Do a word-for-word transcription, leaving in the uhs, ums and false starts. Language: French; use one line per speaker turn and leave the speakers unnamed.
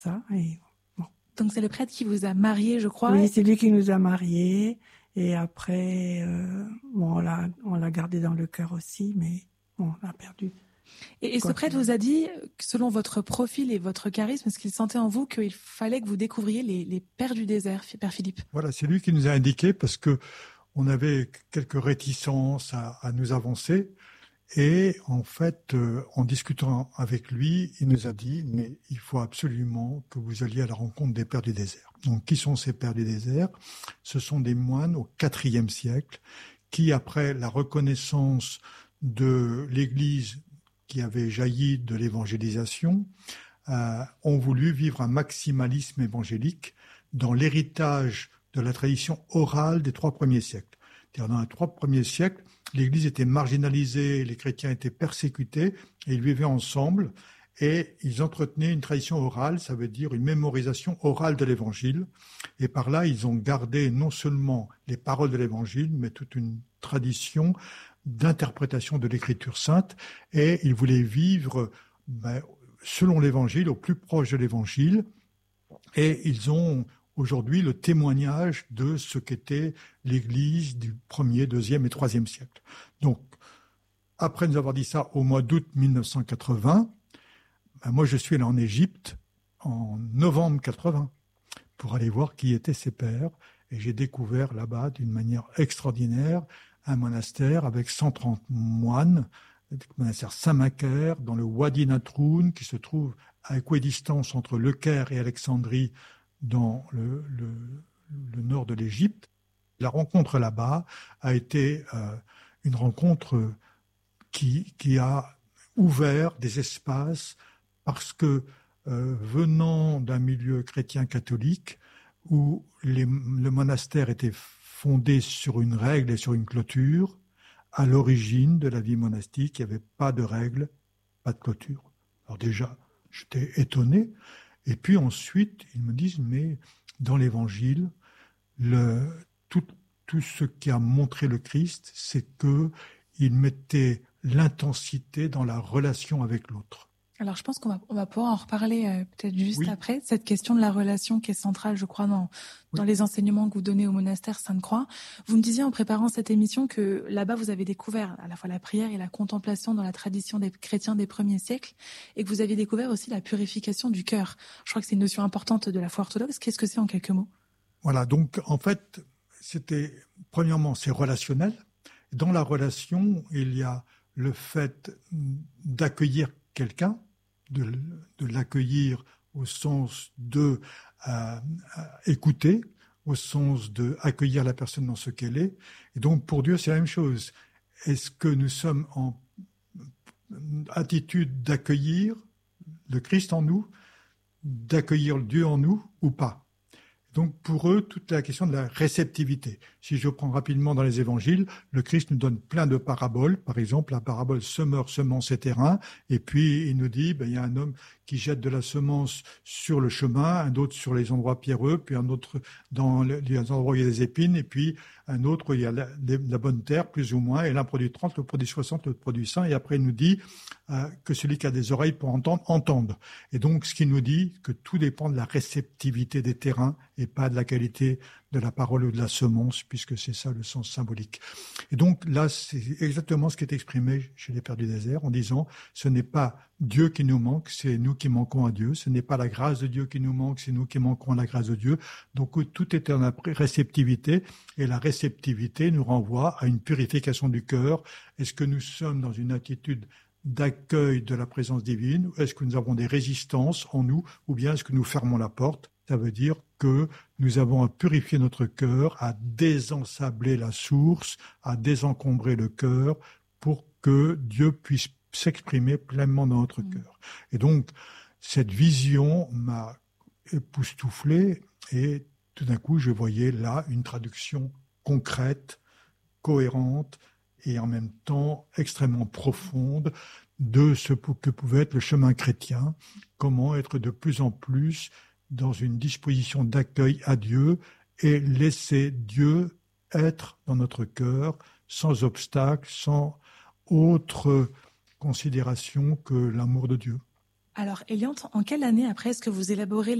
ça. Et bon.
Donc c'est le prêtre qui vous a marié, je crois.
Oui, c'est lui qui nous a mariés. Et après, euh, bon, on l'a, on l'a gardé dans le cœur aussi, mais bon, on l'a perdu.
Et, et ce prêtre vous a dit, selon votre profil et votre charisme, ce qu'il sentait en vous, qu'il fallait que vous découvriez les, les pères du désert, Père Philippe.
Voilà, c'est lui qui nous a indiqué parce que on avait quelques réticences à, à nous avancer. Et en fait, euh, en discutant avec lui, il nous a dit, mais il faut absolument que vous alliez à la rencontre des pères du désert. Donc, qui sont ces pères du désert ? Ce sont des moines au quatrième siècle qui, après la reconnaissance de l'Église qui avait jailli de l'évangélisation, euh, ont voulu vivre un maximalisme évangélique dans l'héritage de la tradition orale des trois premiers siècles. C'est-à-dire, dans les trois premiers siècles, l'Église était marginalisée, les chrétiens étaient persécutés, et ils vivaient ensemble, et ils entretenaient une tradition orale, ça veut dire une mémorisation orale de l'Évangile. Et par là, ils ont gardé non seulement les paroles de l'Évangile, mais toute une tradition d'interprétation de l'Écriture sainte, et ils voulaient vivre ben, selon l'Évangile, au plus proche de l'Évangile, et ils ont aujourd'hui le témoignage de ce qu'était l'Église du premier, deuxième et troisième siècle. Donc, après nous avoir dit ça au mois d'août mille neuf cent quatre-vingts, ben moi je suis allé en Égypte en novembre quatre-vingts pour aller voir qui étaient ces pères, et j'ai découvert là-bas d'une manière extraordinaire un monastère avec cent trente moines, le monastère Saint-Macaire dans le Wadi Natroun, qui se trouve à équidistance entre Le Caire et Alexandrie, dans le, le, le nord de l'Égypte. La rencontre là-bas a été euh, une rencontre qui, qui a ouvert des espaces parce que euh, venant d'un milieu chrétien catholique où les, le monastère était fondé sur une règle et sur une clôture, à l'origine de la vie monastique, il n'y avait pas de règle, pas de clôture. Alors déjà, j'étais étonné. Et puis ensuite, ils me disent, mais dans l'Évangile, le, tout, tout ce qui a montré le Christ, c'est qu'il mettait l'intensité dans la relation avec l'autre.
Alors je pense qu'on va, on va pouvoir en reparler euh, peut-être juste
oui.
après, cette question de la relation qui est centrale, je crois, dans, oui. dans les enseignements que vous donnez au monastère Sainte-Croix. Vous me disiez en préparant cette émission que là-bas vous avez découvert à la fois la prière et la contemplation dans la tradition des chrétiens des premiers siècles, et que vous aviez découvert aussi la purification du cœur. Je crois que c'est une notion importante de la foi orthodoxe. Qu'est-ce que c'est en quelques mots ?
Voilà, donc en fait, c'était, premièrement, c'est relationnel. Dans la relation, il y a le fait d'accueillir quelqu'un, de, de l'accueillir au sens de euh, écouter, au sens de accueillir la personne dans ce qu'elle est. Et donc pour Dieu, c'est la même chose. Est-ce que nous sommes en attitude d'accueillir le Christ en nous, d'accueillir Dieu en nous ou pas ? Donc pour eux, toute la question de la réceptivité. Si je prends rapidement dans les évangiles, le Christ nous donne plein de paraboles. Par exemple, la parabole semeur, semence et terrain. Et puis il nous dit, ben, il y a un homme qui jette de la semence sur le chemin, un autre sur les endroits pierreux, puis un autre dans les endroits où il y a des épines, et puis un autre où il y a la, la bonne terre, plus ou moins, et l'un produit trente, l'autre produit soixante, l'autre produit cent, et après il nous dit euh, que celui qui a des oreilles pour entendre, entende. Et donc ce qui nous dit que tout dépend de la réceptivité des terrains et pas de la qualité de la parole ou de la semence, puisque c'est ça le sens symbolique. Et donc là, c'est exactement ce qui est exprimé chez les Pères du désert, en disant, ce n'est pas Dieu qui nous manque, c'est nous qui manquons à Dieu, ce n'est pas la grâce de Dieu qui nous manque, c'est nous qui manquons à la grâce de Dieu. Donc tout est en réceptivité, et la réceptivité nous renvoie à une purification du cœur. Est-ce que nous sommes dans une attitude d'accueil de la présence divine, ou est-ce que nous avons des résistances en nous, ou bien est-ce que nous fermons la porte? Ça veut dire que nous avons à purifier notre cœur, à désensabler la source, à désencombrer le cœur pour que Dieu puisse s'exprimer pleinement dans notre mmh. cœur. Et donc, cette vision m'a époustouflé et tout d'un coup, je voyais là une traduction concrète, cohérente et en même temps extrêmement profonde de ce que pouvait être le chemin chrétien, comment être de plus en plus dans une disposition d'accueil à Dieu et laisser Dieu être dans notre cœur sans obstacle, sans autre considération que l'amour de Dieu.
Alors, Eliante, en quelle année après est-ce que vous élaborez